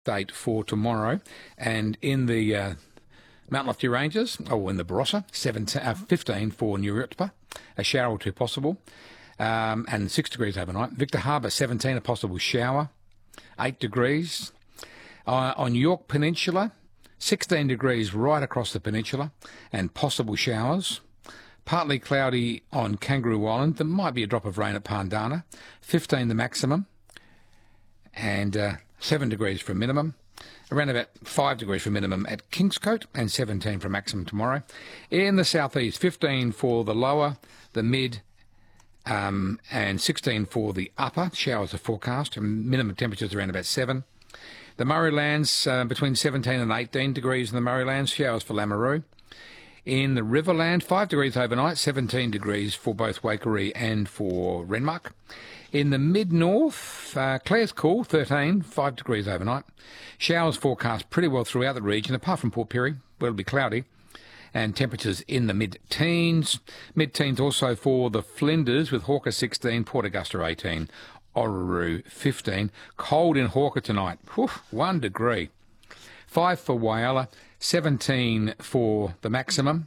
date for tomorrow. And in the Mount Lofty Ranges, in the Barossa, 15 for Nurutpa, a shower or two possible, and 6 degrees overnight. Victor Harbour, 17, a possible shower, 8 degrees. On York Peninsula, 16 degrees right across the peninsula, and possible showers. Partly cloudy on Kangaroo Island. There might be a drop of rain at Pandana. 15 the maximum, and 7 degrees for minimum. Around about 5 degrees for minimum at Kingscote, and 17 for maximum tomorrow. In the southeast, 15 for the lower, the mid, and 16 for the upper. Showers are forecast, and minimum temperatures around about 7. The Murraylands, between 17 and 18 degrees in the Murraylands. Showers for Lameroo. In the Riverland, 5 degrees overnight, 17 degrees for both Waikerie and for Renmark. In the mid-north, Clare's cool, 13, 5 degrees overnight. Showers forecast pretty well throughout the region, apart from Port Pirie, where it'll be cloudy. And temperatures in the mid-teens. Mid-teens also for the Flinders, with Hawker 16, Port Augusta 18, Orroroo 15. Cold in Hawker tonight, 1 degree. 5 for Whyalla, 17 for the maximum.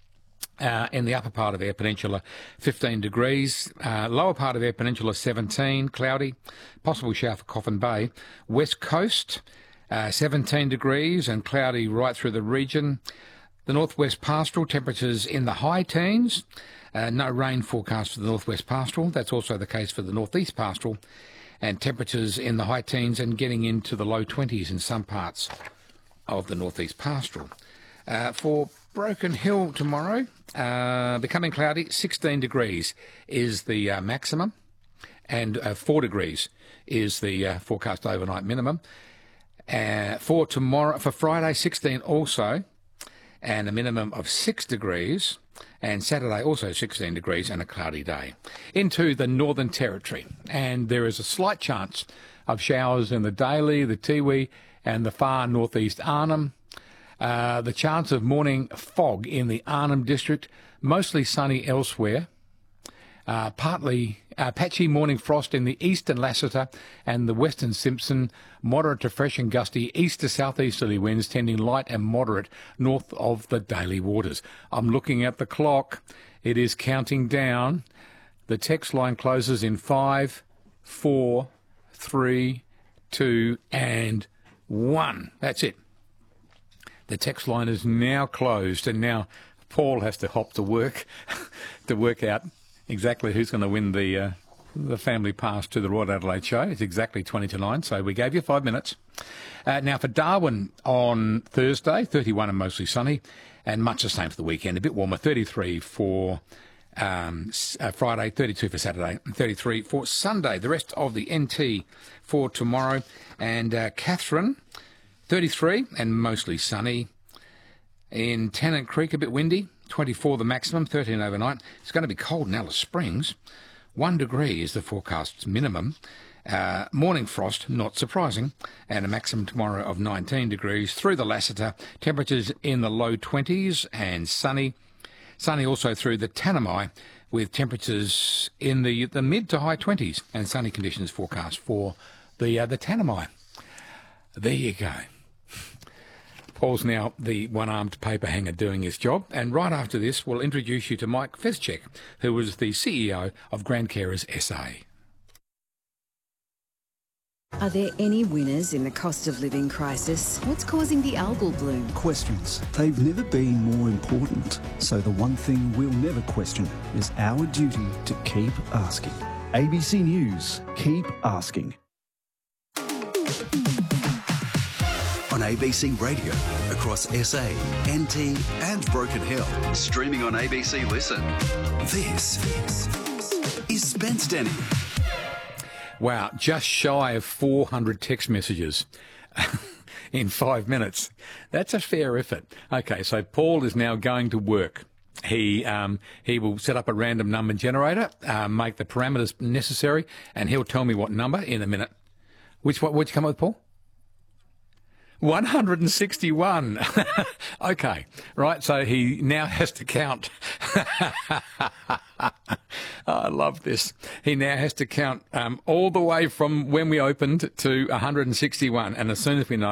In the upper part of Eyre Peninsula, 15 degrees. Lower part of Eyre Peninsula, 17, cloudy. Possible shower for Coffin Bay. West Coast, 17 degrees and cloudy right through the region. The Northwest Pastoral, temperatures in the high teens. No rain forecast for the Northwest Pastoral. That's also the case for the Northeast Pastoral. And temperatures in the high teens and getting into the low 20s in some parts of the Northeast Pastoral. For Broken Hill tomorrow, becoming cloudy, 16 degrees is the maximum, and 4 degrees is the forecast overnight minimum. For Friday, 16 also, and a minimum of 6 degrees, and Saturday also 16 degrees and a cloudy day. Into the Northern Territory, and there is a slight chance of showers in the Daly, the Tiwi, and the far northeast Arnhem. The chance of morning fog in the Arnhem district, mostly sunny elsewhere. Partly patchy morning frost in the eastern Lassiter and the western Simpson. Moderate to fresh and gusty east to southeasterly winds, tending light and moderate north of the Daly waters. I'm looking at the clock. It is counting down. The text line closes in 5, 4, 3, 2, and 1. That's it. The text line is now closed, and now Paul has to hop to work to work out exactly who's going to win the family pass to the Royal Adelaide Show. It's exactly 20 to 9, so we gave you 5 minutes. Now for Darwin on Thursday, 31 and mostly sunny, and much the same for the weekend. A bit warmer, 33 for Friday, 32 for Saturday, and 33 for Sunday. The rest of the NT for tomorrow. And Catherine, 33 and mostly sunny. In Tennant Creek, a bit windy, 24 the maximum, 13 overnight. It's going to be cold in Alice Springs. 1 degree is the forecast minimum. Morning frost, not surprising, and a maximum tomorrow of 19 degrees. Through the Lassiter, temperatures in the low 20s and sunny. Sunny also through the Tanami, with temperatures in the mid to high 20s, and sunny conditions forecast for the Tanami. There you go. Paul's now the one-armed paper hanger doing his job, and right after this we'll introduce you to Mike Fezcek, who was the CEO of Grand Carers SA. Are there any winners in the cost of living crisis? What's causing the algal bloom? Questions. They've never been more important. So the one thing we'll never question is our duty to keep asking. ABC News, keep asking. On ABC Radio, across SA, NT and Broken Hill. Streaming on ABC Listen. This is Spence Denny. Wow, just shy of 400 text messages in 5 minutes. That's a fair effort. Okay, so Paul is now going to work. He will set up a random number generator, make the parameters necessary, and he'll tell me what number in a minute. What'd you come up with, Paul? 161. Okay, right, so he now has to count. I love this. He now has to count all the way from when we opened to 161, and as soon as we know